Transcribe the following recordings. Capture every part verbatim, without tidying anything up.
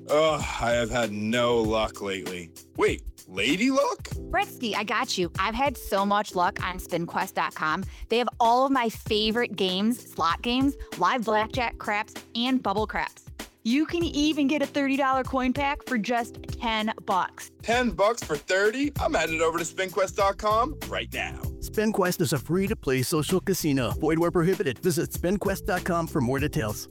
Ugh, I have had no luck lately. Wait, lady luck? Britsky, I got you. I've had so much luck on spin quest dot com. They have all of my favorite games, slot games, live blackjack, craps, and bubble craps. You can even get a thirty dollars coin pack for just ten bucks. ten bucks for thirty? I'm headed over to spin quest dot com right now. SpinQuest is a free-to-play social casino. Void where prohibited. Visit spin quest dot com for more details.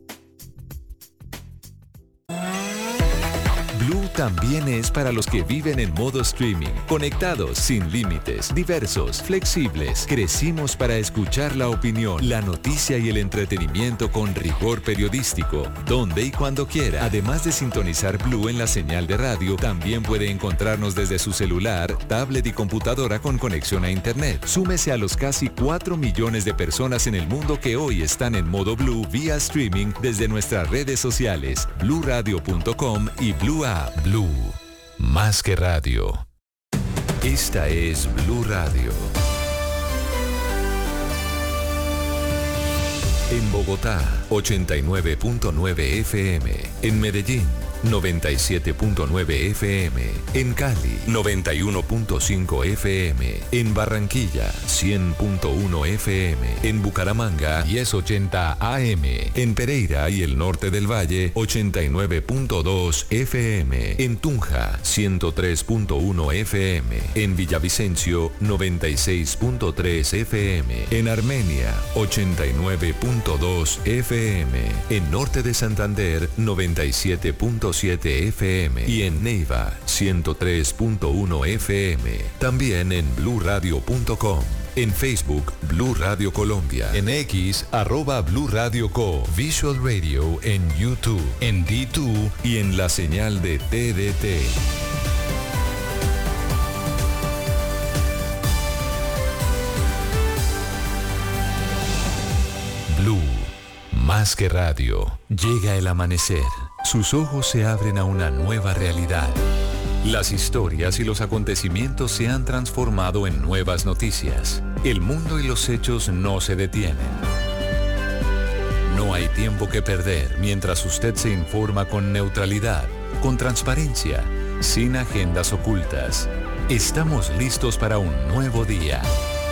Blue también es para los que viven en modo streaming, conectados, sin límites, diversos, flexibles. Crecimos para escuchar la opinión, la noticia y el entretenimiento con rigor periodístico, donde y cuando quiera. Además de sintonizar Blue en la señal de radio, también puede encontrarnos desde su celular, tablet y computadora con conexión a internet. Súmese a los casi cuatro millones de personas en el mundo que hoy están en modo Blue vía streaming desde nuestras redes sociales, blue radio punto com y Blue App. Blue, más que radio. Esta es Blue Radio. En Bogotá, ochenta y nueve punto nueve F M. En Medellín, noventa y siete punto nueve F M. En Cali, noventa y uno punto cinco F M. En Barranquilla, cien punto uno F M. En Bucaramanga, diez ochenta A M. En Pereira y el norte del Valle, ochenta y nueve punto dos F M. En Tunja, ciento tres punto uno F M. En Villavicencio, noventa y seis punto tres F M. En Armenia, ochenta y nueve punto dos F M. En norte de Santander, noventa y siete punto siete F M. Y en Neiva, ciento tres punto uno F M. También en blue radio punto com. En Facebook, Blue Radio Colombia. En X, arroba Blue Radio Co. Visual Radio en YouTube, en D dos y en la señal de T D T. Blue, más que radio. Llega el amanecer. Sus ojos se abren a una nueva realidad. Las historias y los acontecimientos se han transformado en nuevas noticias. El mundo y los hechos no se detienen. No hay tiempo que perder mientras usted se informa con neutralidad, con transparencia, sin agendas ocultas. Estamos listos para un nuevo día.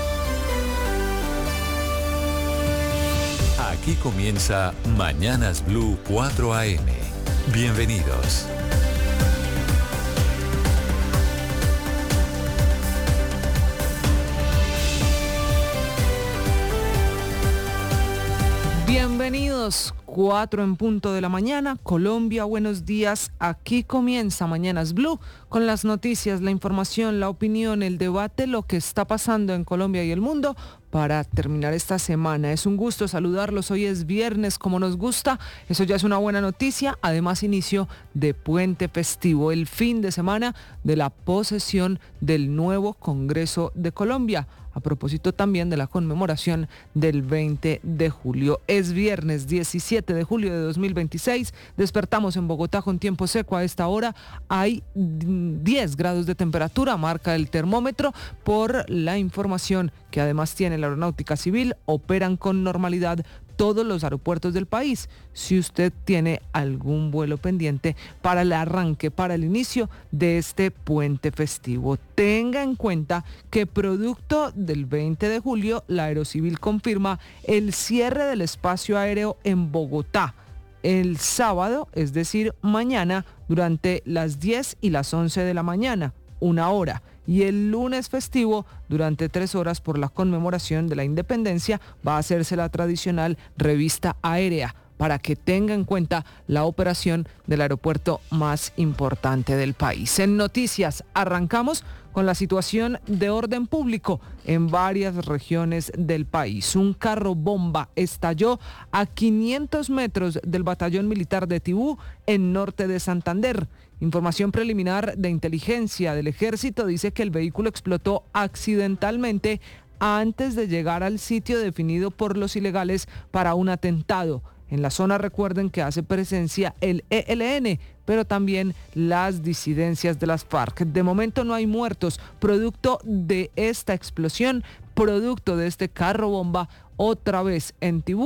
Aquí comienza Mañanas Blue cuatro A M. Bienvenidos. Bienvenidos, cuatro en punto de la mañana, Colombia, buenos días. Aquí comienza Mañanas Blue con las noticias, la información, la opinión, el debate, lo que está pasando en Colombia y el mundo para terminar esta semana. Es un gusto saludarlos, hoy es viernes como nos gusta, eso ya es una buena noticia, además inicio de puente festivo, el fin de semana de la posesión del nuevo Congreso de Colombia. A propósito también de la conmemoración del veinte de julio. Es viernes diecisiete de julio de dos mil veintiséis. Despertamos en Bogotá con tiempo seco a esta hora. Hay diez grados de temperatura, marca el termómetro. Por la información que además tiene la Aeronáutica Civil, operan con normalidad todos los aeropuertos del país. Si usted tiene algún vuelo pendiente para el arranque, para el inicio de este puente festivo, tenga en cuenta que producto del veinte de julio, la Aerocivil confirma el cierre del espacio aéreo en Bogotá el sábado, es decir, mañana, durante las diez y las once de la mañana, una hora. Y el lunes festivo, durante tres horas por la conmemoración de la independencia, va a hacerse la tradicional revista aérea, para que tenga en cuenta la operación del aeropuerto más importante del país. En noticias, arrancamos con la situación de orden público en varias regiones del país. Un carro bomba estalló a quinientos metros del batallón militar de Tibú, en norte de Santander. Información preliminar de inteligencia del ejército dice que el vehículo explotó accidentalmente antes de llegar al sitio definido por los ilegales para un atentado. En la zona recuerden que hace presencia el E L N, pero también las disidencias de las FARC. De momento no hay muertos, producto de esta explosión, producto de este carro bomba, otra vez en Tibú,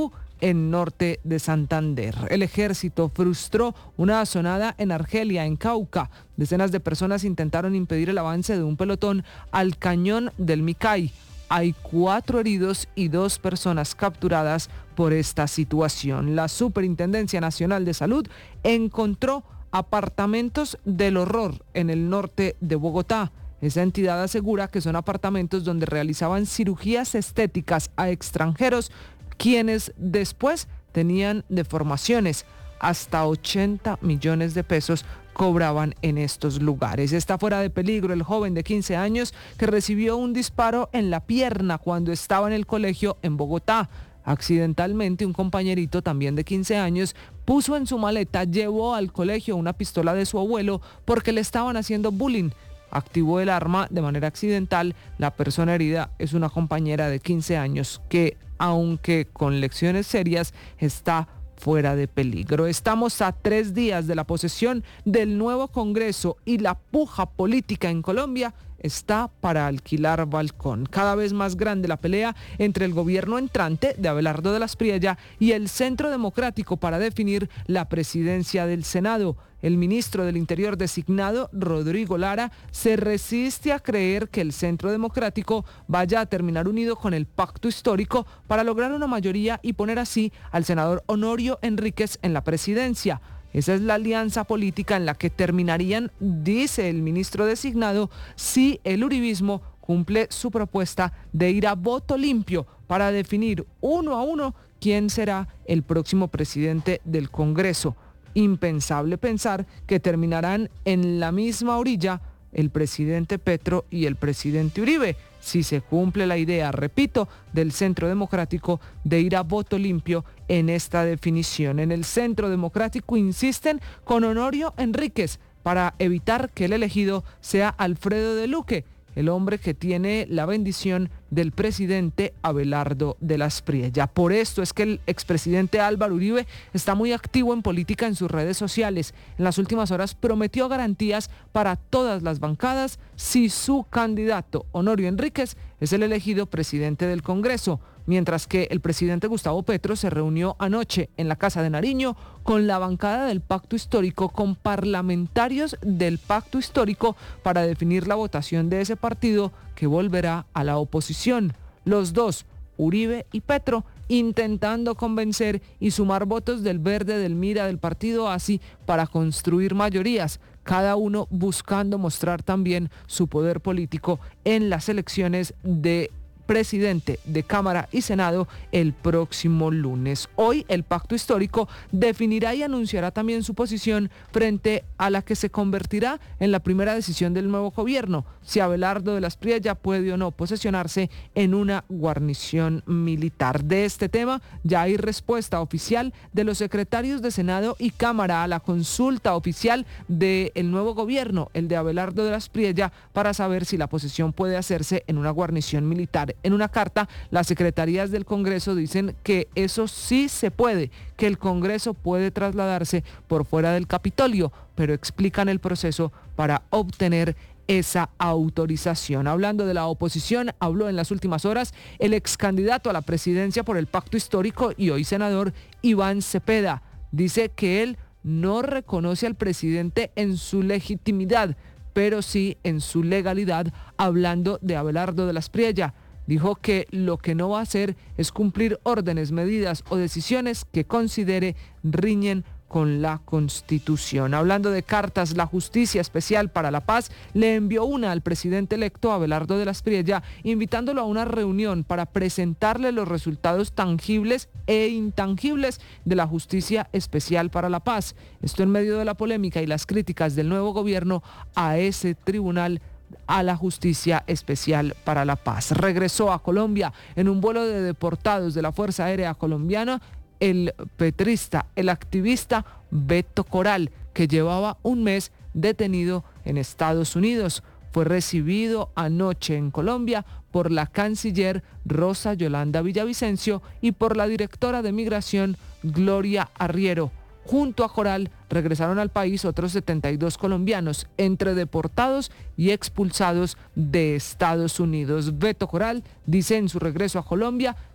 en norte de Santander. El ejército frustró una asonada en Argelia, en Cauca. Decenas de personas intentaron impedir el avance de un pelotón al cañón del Micay. Hay cuatro heridos y dos personas capturadas por esta situación. La Superintendencia Nacional de Salud encontró apartamentos del horror en el norte de Bogotá. Esa entidad asegura que son apartamentos donde realizaban cirugías estéticas a extranjeros, quienes después tenían deformaciones. Hasta ochenta millones de pesos cobraban en estos lugares. Está fuera de peligro el joven de quince años que recibió un disparo en la pierna cuando estaba en el colegio en Bogotá. Accidentalmente, un compañerito también de quince años puso en su maleta, llevó al colegio una pistola de su abuelo porque le estaban haciendo bullying. Activó el arma de manera accidental. La persona herida es una compañera de quince años que, aunque con lecciones serias, está fuera de peligro. Estamos a tres días de la posesión del nuevo Congreso y la puja política en Colombia está para alquilar balcón. Cada vez más grande la pelea entre el gobierno entrante de Abelardo de las Priella y el Centro Democrático para definir la presidencia del Senado. El ministro del Interior designado, Rodrigo Lara, se resiste a creer que el Centro Democrático vaya a terminar unido con el pacto histórico para lograr una mayoría y poner así al senador Honorio Enríquez en la presidencia. Esa es la alianza política en la que terminarían, dice el ministro designado, si el uribismo cumple su propuesta de ir a voto limpio para definir uno a uno quién será el próximo presidente del Congreso. Impensable pensar que terminarán en la misma orilla el presidente Petro y el presidente Uribe, si se cumple la idea, repito, del Centro Democrático de ir a voto limpio en esta definición. En el Centro Democrático insisten con Honorio Enríquez para evitar que el elegido sea Alfredo de Luque, el hombre que tiene la bendición del presidente Abelardo de las Priella. Por esto es que el expresidente Álvaro Uribe está muy activo en política en sus redes sociales. En las últimas horas prometió garantías para todas las bancadas si su candidato Honorio Enríquez es el elegido presidente del Congreso, mientras que el presidente Gustavo Petro se reunió anoche en la Casa de Nariño con la bancada del Pacto Histórico, con parlamentarios del Pacto Histórico para definir la votación de ese partido que volverá a la oposición. Los dos, Uribe y Petro, intentando convencer y sumar votos del Verde, del Mira, del Partido ASI para construir mayorías, cada uno buscando mostrar también su poder político en las elecciones de presidente de Cámara y Senado el próximo lunes. Hoy el Pacto Histórico definirá y anunciará también su posición frente a la que se convertirá en la primera decisión del nuevo gobierno, si Abelardo de las Priella puede o no posesionarse en una guarnición militar. De este tema ya hay respuesta oficial de los secretarios de Senado y Cámara a la consulta oficial del nuevo gobierno, el de Abelardo de las Priella, para saber si la posesión puede hacerse en una guarnición militar. En una carta, las secretarías del Congreso dicen que eso sí se puede, que el Congreso puede trasladarse por fuera del Capitolio, pero explican el proceso para obtener esa autorización. Hablando de la oposición, habló en las últimas horas el ex candidato a la presidencia por el Pacto Histórico y hoy senador Iván Cepeda. Dice que él no reconoce al presidente en su legitimidad, pero sí en su legalidad, hablando de Abelardo de las Priella. Dijo que lo que no va a hacer es cumplir órdenes, medidas o decisiones que considere riñen con la Constitución. Hablando de cartas, la Justicia Especial para la Paz le envió una al presidente electo Abelardo de las Priella, invitándolo a una reunión para presentarle los resultados tangibles e intangibles de la Justicia Especial para la Paz. Esto en medio de la polémica y las críticas del nuevo gobierno a ese tribunal, a la Justicia Especial para la Paz. Regresó a Colombia en un vuelo de deportados de la Fuerza Aérea Colombiana el petrista, el activista Beto Coral, que llevaba un mes detenido en Estados Unidos. Fue recibido anoche en Colombia por la canciller Rosa Yolanda Villavicencio y por la directora de Migración Gloria Arriero. Junto a Coral regresaron al país otros setenta y dos colombianos, entre deportados y expulsados de Estados Unidos. Beto Coral dice en su regreso a Colombia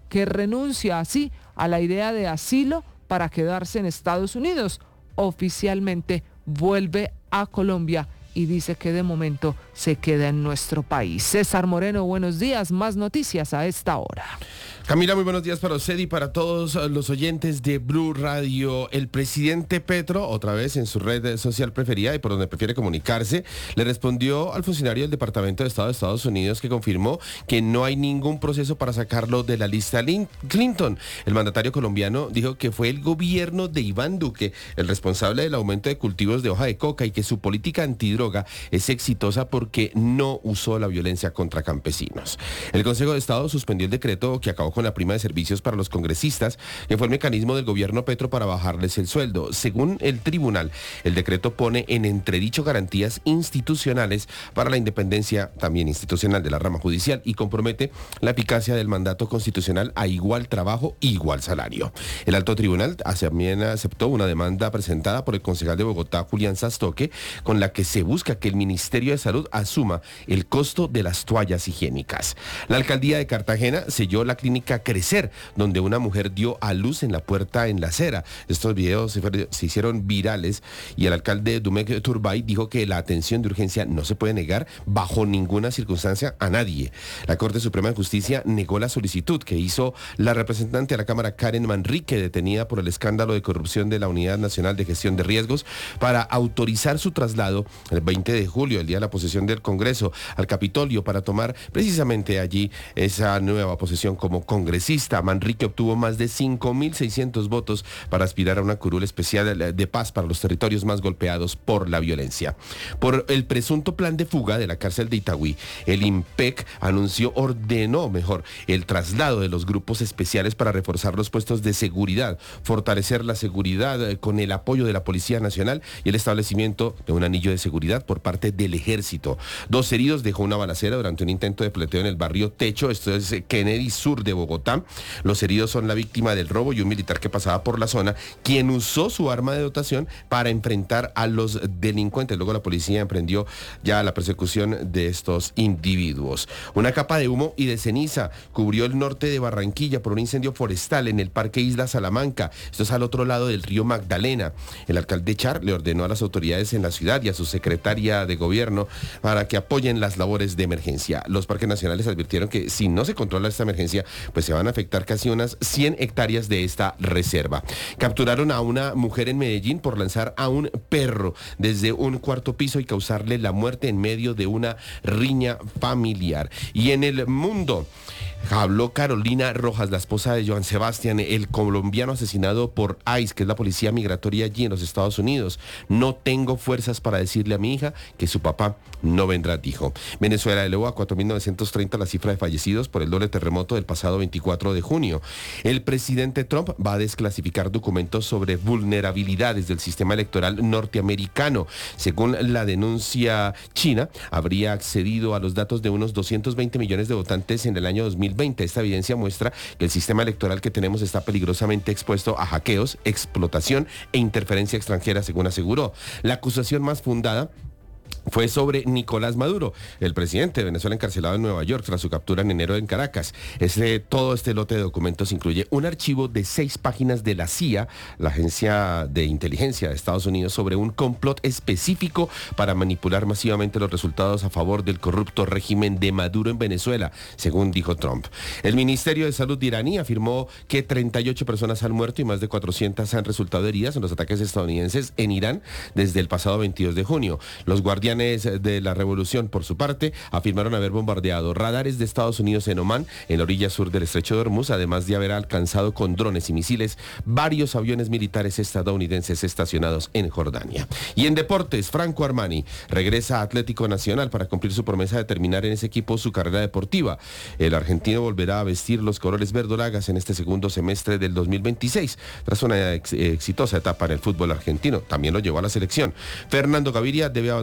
que renuncia así a la idea de asilo para quedarse en Estados Unidos. Oficialmente vuelve a Colombia y dice que de momento se queda en nuestro país. César Moreno, buenos días. Más noticias a esta hora. Camila, muy buenos días para usted y para todos los oyentes de Blue Radio. El presidente Petro, otra vez en su red social preferida y por donde prefiere comunicarse, le respondió al funcionario del Departamento de Estado de Estados Unidos que confirmó que no hay ningún proceso para sacarlo de la lista Clinton. El mandatario colombiano dijo que fue el gobierno de Iván Duque el responsable del aumento de cultivos de hoja de coca y que su política antidroga es exitosa porque no usó la violencia contra campesinos. El Consejo de Estado suspendió el decreto que acabó con la prima de servicios para los congresistas, que fue el mecanismo del gobierno Petro para bajarles el sueldo. Según el tribunal, el decreto pone en entredicho garantías institucionales para la independencia también institucional de la rama judicial y compromete la eficacia del mandato constitucional a igual trabajo, igual salario. El alto tribunal también aceptó una demanda presentada por el concejal de Bogotá, Julián Sastoque, con la que se busca que el Ministerio de Salud asuma el costo de las toallas higiénicas. La alcaldía de Cartagena selló la clínica Crecer, donde una mujer dio a luz en la puerta en la acera. Estos videos se, se hicieron virales y el alcalde Dumek Turbay dijo que la atención de urgencia no se puede negar bajo ninguna circunstancia a nadie. La Corte Suprema de Justicia negó la solicitud que hizo la representante de la Cámara Karen Manrique, detenida por el escándalo de corrupción de la Unidad Nacional de Gestión de Riesgos, para autorizar su traslado el veinte de julio, el día de la posesión del Congreso, al Capitolio para tomar precisamente allí esa nueva posesión como congresista. Manrique obtuvo más de cinco mil seiscientos votos para aspirar a una curul especial de paz para los territorios más golpeados por la violencia. Por el presunto plan de fuga de la cárcel de Itagüí, el IMPEC anunció, ordenó mejor, el traslado de los grupos especiales para reforzar los puestos de seguridad, fortalecer la seguridad con el apoyo de la Policía Nacional y el establecimiento de un anillo de seguridad por parte del Ejército. Dos heridos dejó una balacera durante un intento de pleteo en el barrio Techo, esto es Kennedy Sur de Bogotá. Los heridos son la víctima del robo y un militar que pasaba por la zona, quien usó su arma de dotación para enfrentar a los delincuentes. Luego la policía emprendió ya la persecución de estos individuos. Una capa de humo y de ceniza cubrió el norte de Barranquilla por un incendio forestal en el Parque Isla Salamanca. Esto es al otro lado del río Magdalena. El alcalde Char le ordenó a las autoridades en la ciudad y a su secretaria de gobierno para que apoyen las labores de emergencia. Los parques nacionales advirtieron que si no se controla esta emergencia, pues se van a afectar casi unas cien hectáreas de esta reserva. Capturaron a una mujer en Medellín por lanzar a un perro desde un cuarto piso y causarle la muerte en medio de una riña familiar. Y en el mundo, habló Carolina Rojas, la esposa de Joan Sebastián, el colombiano asesinado por ICE, que es la policía migratoria allí en los Estados Unidos. No tengo fuerzas para decirle a mi hija que su papá no vendrá, dijo. Venezuela elevó a cuatro mil novecientos treinta la cifra de fallecidos por el doble terremoto del pasado veinticuatro de junio. El presidente Trump va a desclasificar documentos sobre vulnerabilidades del sistema electoral norteamericano. Según la denuncia china, habría accedido a los datos de unos doscientos veinte millones de votantes en el año dos mil veinte. Esta evidencia muestra que el sistema electoral que tenemos está peligrosamente expuesto a hackeos, explotación e interferencia extranjera, según aseguró. La acusación más fundada fue sobre Nicolás Maduro, el presidente de Venezuela encarcelado en Nueva York tras su captura en enero en Caracas. Este, todo este lote de documentos incluye un archivo de seis páginas de la C I A, la agencia de inteligencia de Estados Unidos, sobre un complot específico para manipular masivamente los resultados a favor del corrupto régimen de Maduro en Venezuela, según dijo Trump. El Ministerio de Salud iraní afirmó que treinta y ocho personas han muerto y más de cuatrocientas han resultado heridas en los ataques estadounidenses en Irán desde el pasado veintidós de junio. Los guardianes de la revolución, por su parte, afirmaron haber bombardeado radares de Estados Unidos en Omán, en la orilla sur del estrecho de Hormuz, además de haber alcanzado con drones y misiles varios aviones militares estadounidenses estacionados en Jordania. Y en deportes, Franco Armani regresa a Atlético Nacional para cumplir su promesa de terminar en ese equipo su carrera deportiva. El argentino volverá a vestir los colores verdolagas en este segundo semestre del dos mil veintiséis, tras una ex exitosa etapa en el fútbol argentino. También lo llevó a la selección. Fernando Gaviria debe abandonar el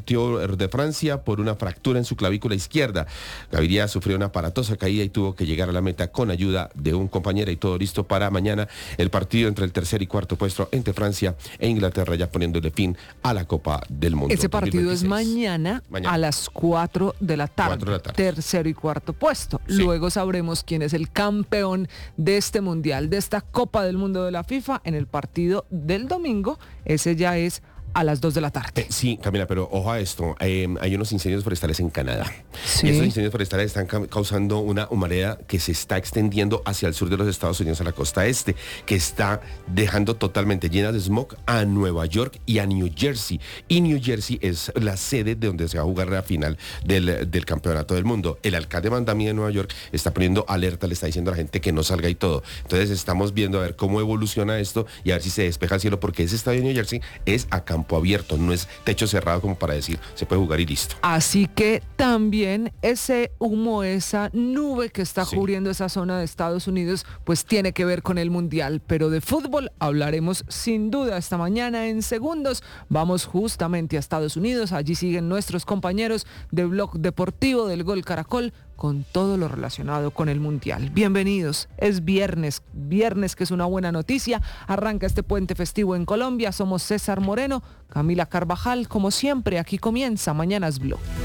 Tour de Francia por una fractura en su clavícula izquierda. Gaviria sufrió una aparatosa caída y tuvo que llegar a la meta con ayuda de un compañero, y todo listo para mañana el partido entre el tercer y cuarto puesto entre Francia e Inglaterra, ya poniéndole fin a la Copa del Mundo. Ese partido dos mil veintiséis. es mañana, Mañana. a las cuatro de la tarde. cuatro de la tarde. Tercero y cuarto puesto. Sí. Luego sabremos quién es el campeón de este mundial, de esta Copa del Mundo de la FIFA, en el partido del domingo. Ese ya es a las dos de la tarde. Eh, sí, Camila, pero ojo a esto. Eh, hay unos incendios forestales en Canadá. Sí. Y estos incendios forestales están ca- causando una humareda que se está extendiendo hacia el sur de los Estados Unidos, a la costa este, que está dejando totalmente llena de smog a Nueva York y a New Jersey. Y New Jersey es la sede de donde se va a jugar la final del, del campeonato del mundo. El alcalde Mandami de Nueva York está poniendo alerta, le está diciendo a la gente que no salga y todo. Entonces estamos viendo a ver cómo evoluciona esto y a ver si se despeja el cielo, porque ese estadio de New Jersey es a campo abierto, no es techo cerrado como para decir se puede jugar y listo. Así que también ese humo, esa nube que está Sí. cubriendo esa zona de Estados Unidos, pues tiene que ver con el Mundial. Pero de fútbol hablaremos sin duda esta mañana en segundos. Vamos justamente a Estados Unidos. Allí siguen nuestros compañeros de Blog Deportivo del Gol Caracol con todo lo relacionado con el Mundial. Bienvenidos. Es viernes, viernes que es una buena noticia. Arranca este puente festivo en Colombia. Somos César Moreno, Camila Carvajal. Como siempre, aquí comienza Mañanas Blog.